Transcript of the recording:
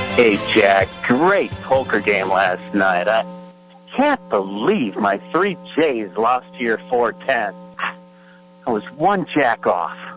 Hey, Jack, great poker game last night. I can't believe my 3 J's lost to your 4-10. I was one jack off.